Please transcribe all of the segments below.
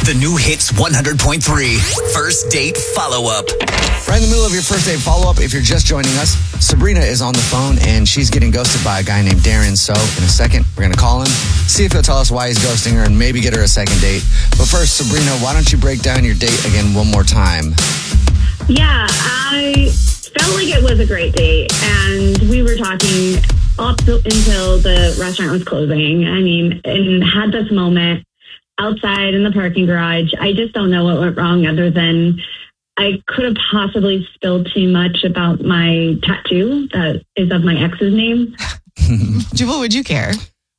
The new Hits 100.3 First Date Follow-Up. Right in the middle of your first date follow-up, if you're just joining us, Sabrina is on the phone and she's getting ghosted by a guy named Darren. So in a second, we're going to call him, see if he'll tell us why he's ghosting her and maybe get her a second date. But first, Sabrina, why don't you break down your date again one more time? Yeah, I felt like it was a great date, and we were talking up until the restaurant was closing. I mean, and had this moment outside in the parking garage. I just don't know what went wrong other than I could have possibly spilled too much about my tattoo that is of my ex's name. Jubal, would you care?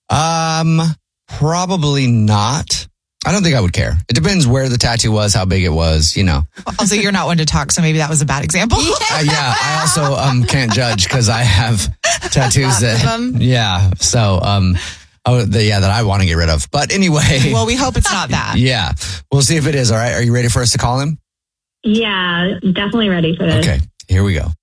Probably not. I don't think I would care. It depends where the tattoo was, how big it was, you know. Also, you're not one to talk, so maybe that was a bad example. Yeah, I also can't judge because I have tattoos that, that I want to get rid of. But anyway. Well, we hope it's not that. Yeah, we'll see if it is. All right, are you ready for us to call him? Yeah, definitely ready for this. Okay, here we go.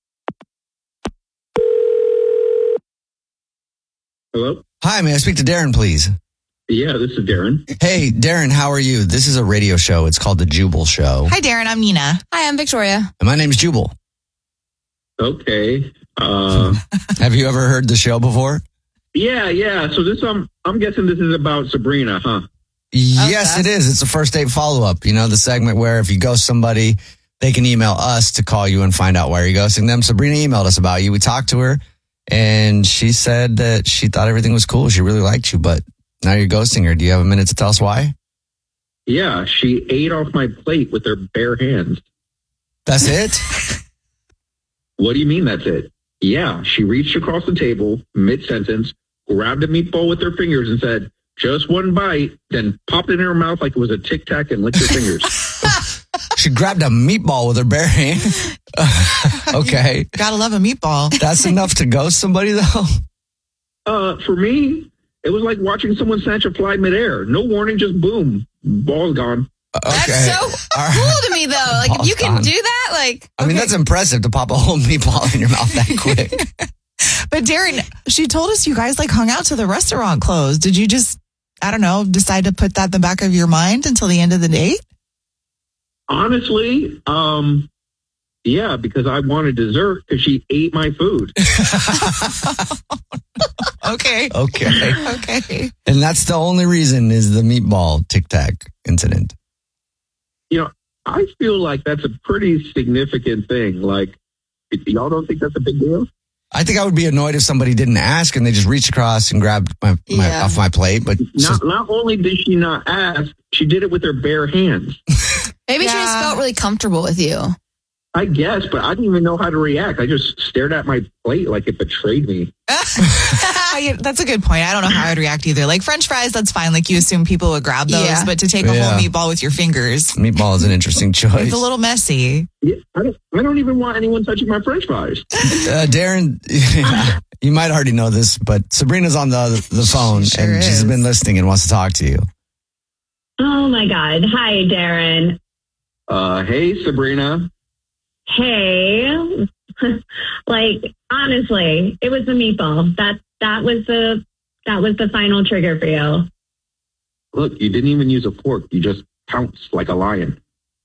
Hello? Hi, may I speak to Darren, please? Yeah, this is Darren. Hey, Darren, how are you? This is a radio show. It's called The Jubal Show. Hi, Darren. I'm Nina. Hi, I'm Victoria. And my name's Jubal. Okay. Have you ever heard the show before? Yeah. So this, I'm guessing this is about Sabrina, huh? Yes, it is. It's a first date follow-up. You know, the segment where if you ghost somebody, they can email us to call you and find out why you're ghosting them. Sabrina emailed us about you. We talked to her, and she said that she thought everything was cool. She really liked you, but now you're ghosting her. Do you have a minute to tell us why? Yeah, she ate off my plate with her bare hands. That's it? What do you mean that's it? Yeah, she reached across the table mid-sentence, grabbed a meatball with her fingers and said, just one bite, then popped it in her mouth like it was a Tic Tac and licked her fingers. She grabbed a meatball with her bare hand? Okay. Gotta love a meatball. That's enough to ghost somebody, though? For me, it was like watching someone snatch a fly midair. No warning, just boom, ball's gone. Okay. That's so cool to me, though. Like, if you can do that, like... I mean, that's impressive to pop a whole meatball in your mouth that quick. But Darren, she told us you guys hung out till the restaurant closed. Did you just, I don't know, decide to put that in the back of your mind until the end of the date? Honestly, yeah, because I wanted dessert because she ate my food. Okay. And that's the only reason is the meatball Tic Tac incident. You know, I feel like that's a pretty significant thing. Like, y'all don't think that's a big deal? I think I would be annoyed if somebody didn't ask and they just reached across and grabbed my off my plate. But not only did she not ask, she did it with her bare hands. Maybe she just felt really comfortable with you. I guess, but I didn't even know how to react. I just stared at my plate like it betrayed me. That's a good point. I don't know how I'd react either. Like French fries, that's fine. Like you assume people would grab those, but to take a whole meatball with your fingers. Meatball is an interesting choice. It's a little messy. Yeah, I don't even want anyone touching my French fries. Darren, you might already know this, but Sabrina's on the phone and she's been listening and wants to talk to you. Oh my God. Hi, Darren. Hey, Sabrina. Hey. Like, honestly, it was the meatball. That was the final trigger for you. Look, you didn't even use a fork. You just pounced like a lion.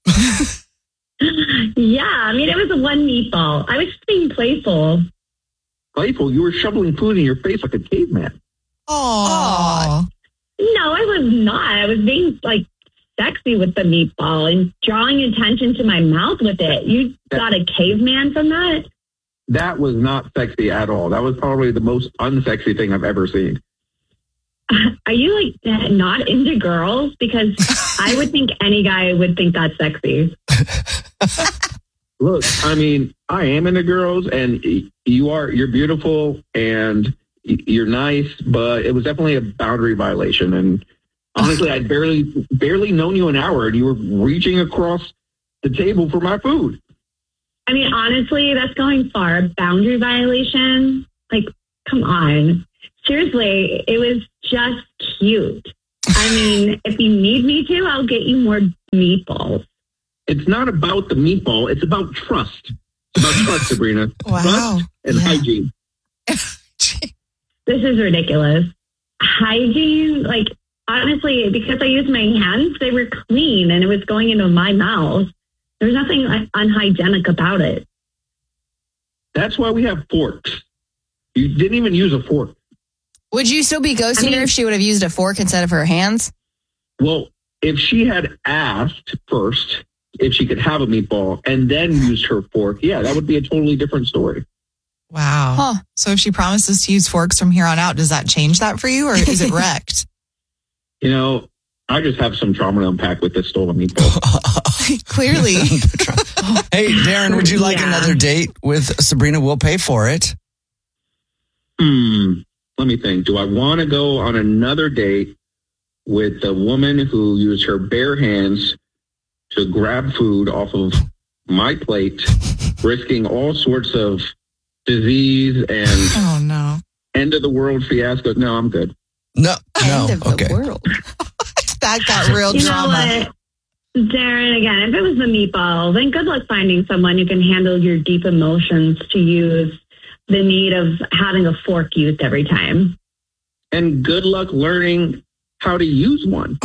Yeah, I mean, it was a one meatball. I was just being playful. Playful? You were shoveling food in your face like a caveman. Oh. No, I was not. I was being, sexy with the meatball and drawing attention to my mouth with it. You got a caveman from that? That was not sexy at all. That was probably the most unsexy thing I've ever seen. Are you not into girls? Because I would think any guy would think that's sexy. Look, I mean, I am into girls and you're beautiful and you're nice, but it was definitely a boundary violation. And honestly, I'd barely known you an hour and you were reaching across the table for my food. I mean, honestly, that's going far. Boundary violation? Come on. Seriously, it was just cute. I mean, if you need me to, I'll get you more meatballs. It's not about the meatball. It's about trust. It's about trust, Sabrina. Wow. Trust and hygiene. This is ridiculous. Hygiene? honestly, because I used my hands, they were clean and it was going into my mouth. There's nothing unhygienic about it. That's why we have forks. You didn't even use a fork. Would you still be ghosting her if she would have used a fork instead of her hands? Well, if she had asked first if she could have a meatball and then used her fork, yeah, that would be a totally different story. Wow. Huh. So if she promises to use forks from here on out, does that change that for you or is it wrecked? You know, I just have some trauma to unpack with this stolen meatball. Clearly. Hey, Darren, would you like another date with Sabrina? We'll pay for it. Let me think. Do I want to go on another date with a woman who used her bare hands to grab food off of my plate, risking all sorts of disease and end of the world fiasco? No, I'm good. No. End of Okay. the world. That got real You drama. know what? Darren, again, if it was the meatball, then good luck finding someone who can handle your deep emotions to use the need of having a fork used every time. And good luck learning how to use one.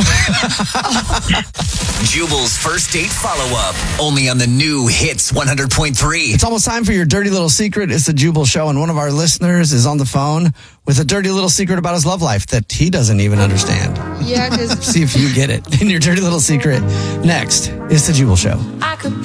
Jubal's first date follow-up, only on the new Hits 100.3. It's almost time for your dirty little secret. It's the Jubal Show, and one of our listeners is on the phone with a dirty little secret about his love life that he doesn't even understand. Yeah, because See if you get it in your dirty little secret. Next is the Jubal Show.